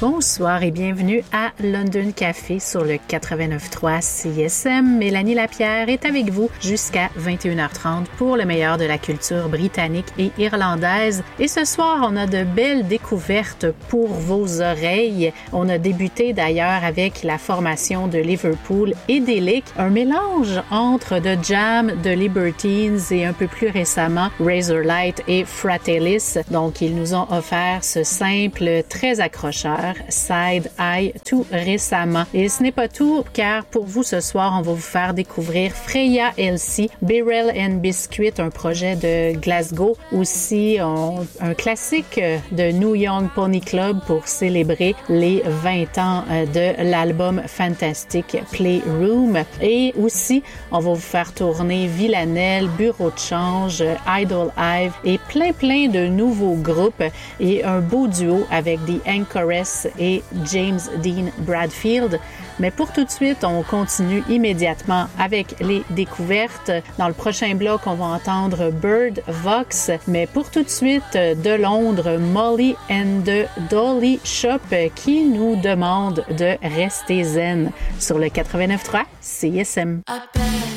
Bonsoir et bienvenue à London Café sur le 89.3 CISM. Mélanie Lapierre est avec vous jusqu'à 21h30 pour le meilleur de la culture britannique et irlandaise. Et ce soir, on a de belles découvertes pour vos oreilles. On a débuté d'ailleurs avec la formation de Liverpool et Delic, un mélange entre The Jam, The Libertines et un peu plus récemment Razorlight et Fratellis. Donc, ils nous ont offert ce simple, très accrocheur Side Eye tout récemment. Et ce n'est pas tout, car pour vous ce soir, on va vous faire découvrir Freya Elsie, Beryl and Biscuit, un projet de Glasgow. Aussi, un classique de New Young Pony Club pour célébrer les 20 ans de l'album Fantastic Playroom. Et aussi, on va vous faire tourner Villanelle, Bureau de change, Idle Hive et plein de nouveaux groupes et un beau duo avec The Anchoress et James Dean Bradfield. Mais pour tout de suite, on continue immédiatement avec les découvertes. Dans le prochain bloc, on va entendre Bird Vox. Mais pour tout de suite, de Londres, Molly and the Dolly Shop qui nous demande de rester zen sur le 89.3 CISM.